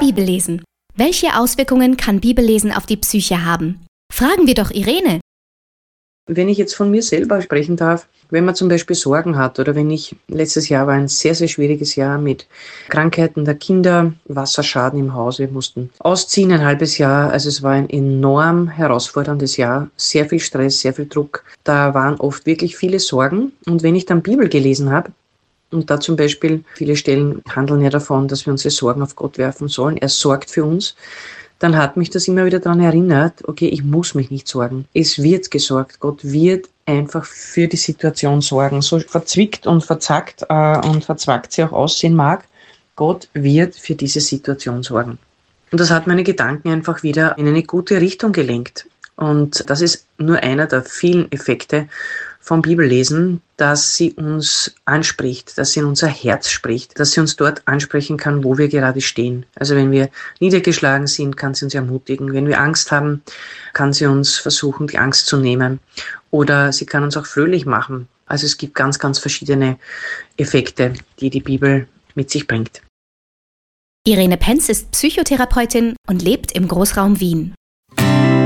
Bibellesen. Welche Auswirkungen kann Bibellesen auf die Psyche haben? Fragen wir doch Irene. Wenn ich jetzt von mir selber sprechen darf, wenn man zum Beispiel Sorgen hat oder letztes Jahr war ein sehr, sehr schwieriges Jahr mit Krankheiten der Kinder, Wasserschaden im Haus, wir mussten ausziehen ein halbes Jahr, also es war ein enorm herausforderndes Jahr, sehr viel Stress, sehr viel Druck, da waren oft wirklich viele Sorgen und wenn ich dann Bibel gelesen habe, und da zum Beispiel, viele Stellen handeln ja davon, dass wir unsere Sorgen auf Gott werfen sollen, er sorgt für uns, dann hat mich das immer wieder daran erinnert, okay, ich muss mich nicht sorgen. Es wird gesorgt. Gott wird einfach für die Situation sorgen. So verzwickt und verzagt und verzwackt sie auch aussehen mag, Gott wird für diese Situation sorgen. Und das hat meine Gedanken einfach wieder in eine gute Richtung gelenkt. Und das ist nur einer der vielen Effekte vom Bibellesen, dass sie uns anspricht, dass sie in unser Herz spricht, dass sie uns dort ansprechen kann, wo wir gerade stehen. Also wenn wir niedergeschlagen sind, kann sie uns ermutigen. Wenn wir Angst haben, kann sie uns versuchen, die Angst zu nehmen. Oder sie kann uns auch fröhlich machen. Also es gibt ganz, ganz verschiedene Effekte, die die Bibel mit sich bringt. Irene Penz ist Psychotherapeutin und lebt im Großraum Wien.